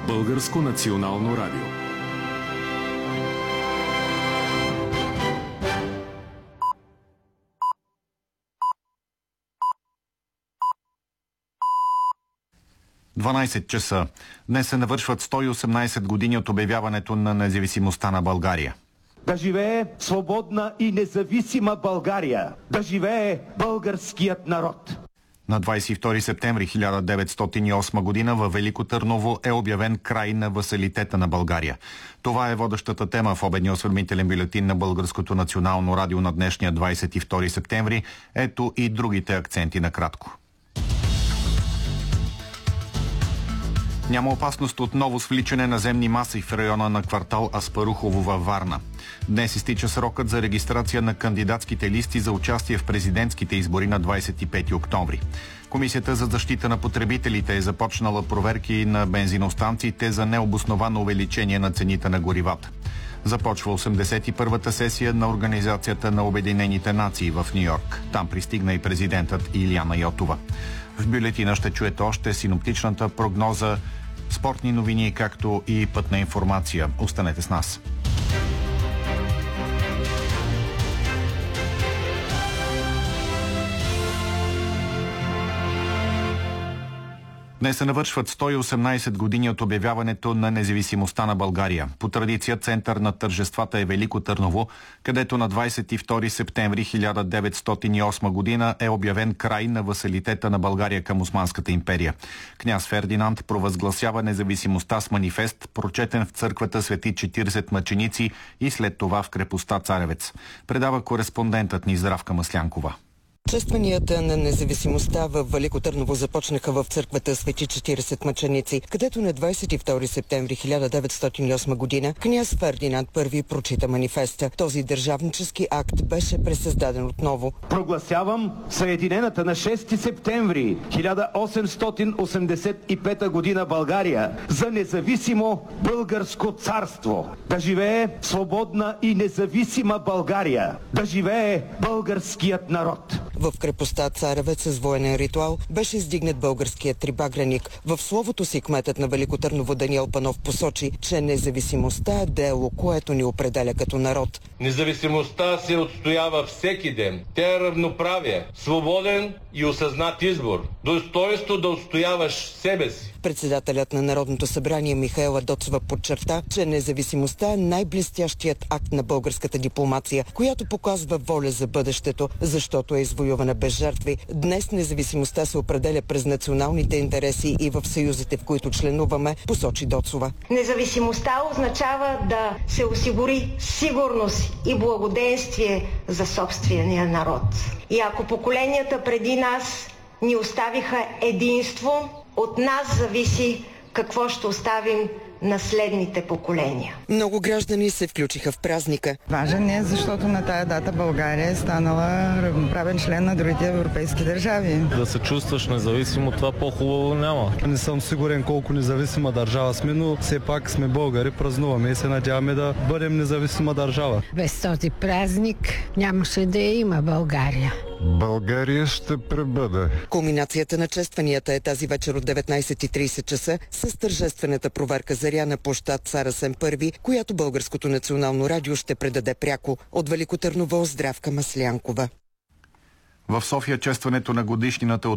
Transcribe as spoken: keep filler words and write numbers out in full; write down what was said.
Българско национално радио. дванайсет часа. Днес се навършват сто и осемнайсет години от обявяването на независимостта на България. Да живее свободна и независима България! Да живее българският народ! На двайсет и втори септември хиляда деветстотин и осма година във Велико Търново е обявен край на васалитета на България. Това е водещата тема в обедния осведомителен бюлетин на Българското национално радио на днешния двайсет и втори септември. Ето и другите акценти накратко. Няма опасност от ново свличане на земни маси в района на квартал Аспарухово във Варна. Днес изтича срокът за регистрация на кандидатските листи за участие в президентските избори на двайсет и пети октомври. Комисията за защита на потребителите е започнала проверки на бензиностанциите за необосновано увеличение на цените на горивата. Започва осемдесет и първата сесия на Организацията на Обединените нации в Ню-Йорк. Там пристигна и президентът Илияна Йотова. В бюлетина ще чуете още синоптичната прогноза, спортни новини, както и пътна информация. Останете с нас. Днес се навършват сто и осемнайсет години от обявяването на независимостта на България. По традиция център на тържествата е Велико Търново, където на двайсет и втори септември хиляда деветстотин и осма година е обявен край на васалитета на България към Османската империя. Княз Фердинанд провъзгласява независимостта с манифест, прочетен в църквата Свети четирийсет мъченици и след това в крепостта Царевец. Предава кореспондентът ни Здравка Маслянкова. Честванията на независимостта в Велико Търново започнаха в църквата Свети четирийсет мъченици, където на двайсет и втори септември хиляда деветстотин и осма година княз Фердинанд първи прочита манифеста. Този държавнически акт беше пресъздаден отново. Прогласявам съединената на шести септември хиляда осемстотин осемдесет и пета година България за независимо българско царство. Да живее свободна и независима България. Да живее българският народ. В крепостта Царевец с военен ритуал беше издигнат българският трибагреник. В словото си кметът на Велико Търново Даниел Панов посочи, че независимостта е дело, което ни определя като народ. Независимостта се отстоява всеки ден. Тя е равноправие, свободен и осъзнат избор. Достоинство да отстояваш себе си. Председателят на Народното събрание Михаела Доцова подчерта, че независимостта е най-блестящият акт на българската дипломация, която показва воля за бъдещето, защото е извоювана без жертви. Днес независимостта се определя през националните интереси и в съюзите, в които членуваме, посочи Доцова. Независимостта означава да се осигури сигурност и благоденствие за собствения народ. И ако поколенията преди нас ни оставиха единство, от нас зависи какво ще оставим на следните поколения. Много граждани се включиха в празника. Важен е, защото на тая дата България е станала равноправен член на другите европейски държави. Да се чувстваш независимо, това по-хубаво няма. Не съм сигурен колко независима държава сме, но все пак сме българи, празнуваме и се надяваме да бъдем независима държава. Без този празник нямаше да има България. България ще пребъде. Кулминацията на честванията е тази вечер от деветнайсет и трийсет часа с тържествената проверка заря на площад Цар Асен първи, която Българското национално радио ще предаде пряко. От Велико Търново Здравка Маслянкова. В София честването на годишнината от